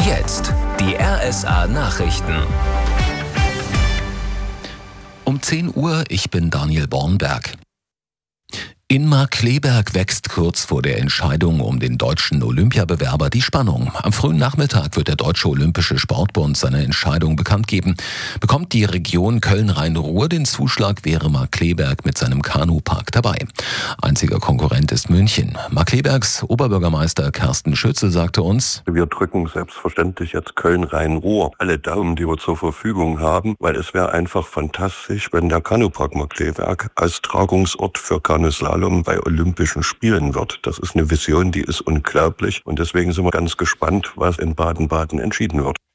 Jetzt die RSA Nachrichten. Um 10 Uhr, ich bin Daniel Bornberg. In Markkleeberg wächst kurz vor der Entscheidung um den deutschen Olympiabewerber die Spannung. Am frühen Nachmittag wird der Deutsche Olympische Sportbund seine Entscheidung bekannt geben. Bekommt die Region Köln-Rhein-Ruhr den Zuschlag, wäre Markkleeberg mit seinem Kanupark dabei. Einziger Konkurrent ist München. Markkleebergs Oberbürgermeister Carsten Schütze sagte uns: Wir drücken selbstverständlich jetzt Köln-Rhein-Ruhr alle Daumen, die wir zur Verfügung haben, weil es wäre einfach fantastisch, wenn der Kanupark Markkleeberg als Tragungsort für Kanuslalom bei Olympischen Spielen wird. Das ist eine Vision, die ist unglaublich, und deswegen sind wir ganz gespannt, was in Baden-Baden entschieden wird.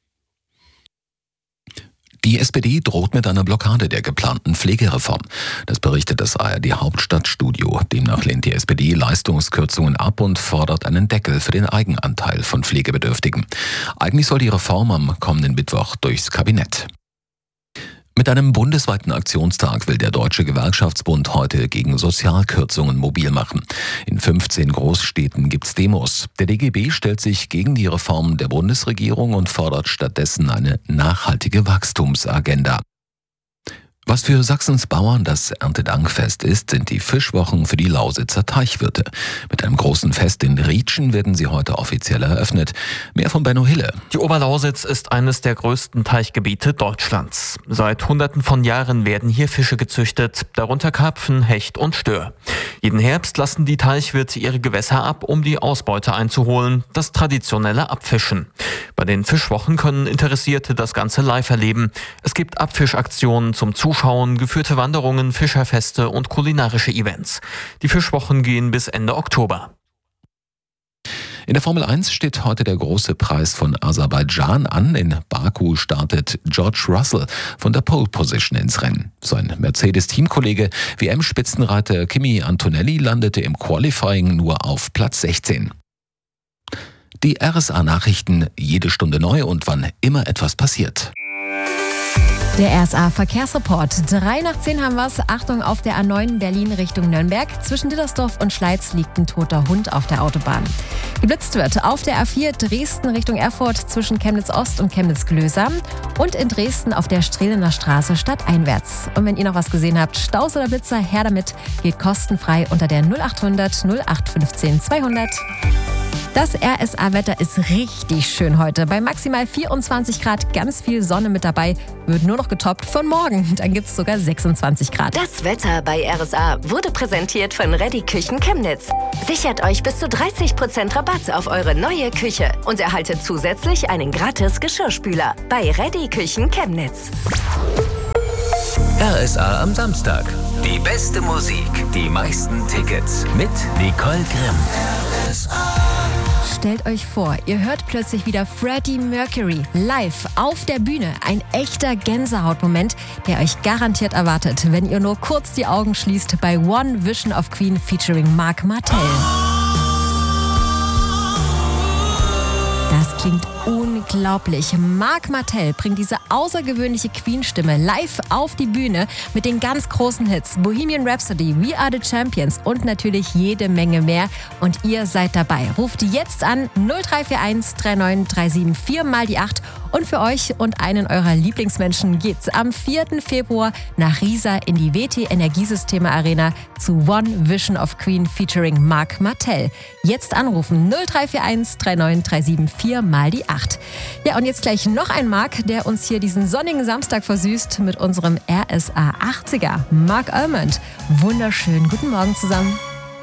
Die SPD droht mit einer Blockade der geplanten Pflegereform. Das berichtet das ARD Hauptstadtstudio. Demnach lehnt die SPD Leistungskürzungen ab und fordert einen Deckel für den Eigenanteil von Pflegebedürftigen. Eigentlich soll die Reform am kommenden Mittwoch durchs Kabinett. Mit einem bundesweiten Aktionstag will der Deutsche Gewerkschaftsbund heute gegen Sozialkürzungen mobil machen. In 15 Großstädten gibt's Demos. Der DGB stellt sich gegen die Reform der Bundesregierung und fordert stattdessen eine nachhaltige Wachstumsagenda. Was für Sachsens Bauern das Erntedankfest ist, sind die Fischwochen für die Lausitzer Teichwirte. Mit einem großen Fest in Rietschen werden sie heute offiziell eröffnet. Mehr von Benno Hille. Die Oberlausitz ist eines der größten Teichgebiete Deutschlands. Seit Hunderten von Jahren werden hier Fische gezüchtet, darunter Karpfen, Hecht und Stör. Jeden Herbst lassen die Teichwirte ihre Gewässer ab, um die Ausbeute einzuholen, das traditionelle Abfischen. Bei den Fischwochen können Interessierte das Ganze live erleben. Es gibt Abfischaktionen zum Zuschauen, geführte Wanderungen, Fischerfeste und kulinarische Events. Die Fischwochen gehen bis Ende Oktober. In der Formel 1 steht heute der große Preis von Aserbaidschan an. In Baku startet George Russell von der Pole Position ins Rennen. Sein Mercedes-Teamkollege WM-Spitzenreiter Kimi Antonelli landete im Qualifying nur auf Platz 16. Die RSA-Nachrichten, jede Stunde neu und wann immer etwas passiert. Der RSA-Verkehrsreport. 9:03 haben wir's. Achtung, auf der A9 Berlin Richtung Nürnberg. Zwischen Dittersdorf und Schleiz liegt ein toter Hund auf der Autobahn. Geblitzt wird auf der A4 Dresden Richtung Erfurt zwischen Chemnitz Ost und Chemnitz Glösam. Und in Dresden auf der Strehlener Straße stadteinwärts. Und wenn ihr noch was gesehen habt, Staus oder Blitzer, her damit. Geht kostenfrei unter der 0800 0815 200. Das RSA-Wetter ist richtig schön heute. Bei maximal 24 Grad, ganz viel Sonne mit dabei. Wird nur noch getoppt von morgen. Dann gibt es sogar 26 Grad. Das Wetter bei RSA wurde präsentiert von Reddy Küchen Chemnitz. Sichert euch bis zu 30% Rabatt auf eure neue Küche und erhaltet zusätzlich einen gratis Geschirrspüler bei Reddy Küchen Chemnitz. RSA am Samstag. Die beste Musik, die meisten Tickets mit Nicole Grimm. Stellt euch vor, ihr hört plötzlich wieder Freddie Mercury live auf der Bühne. Ein echter Gänsehautmoment, der euch garantiert erwartet, wenn ihr nur kurz die Augen schließt bei One Vision of Queen featuring Marc Martel. Das klingt unglaublich. Marc Martel bringt diese außergewöhnliche Queen-Stimme live auf die Bühne mit den ganz großen Hits Bohemian Rhapsody, We Are the Champions und natürlich jede Menge mehr. Und ihr seid dabei. Ruft jetzt an 0341 3937 4 mal die 8. Und für euch und einen eurer Lieblingsmenschen geht's am 4. Februar nach Riesa in die WT Energiesysteme Arena zu One Vision of Queen featuring Marc Martel. Jetzt anrufen 0341 3937 4 mal die 8. Ja, und jetzt gleich noch ein Marc, der uns hier diesen sonnigen Samstag versüßt mit unserem RSA 80er. Marc Almond. Wunderschön. Guten Morgen zusammen.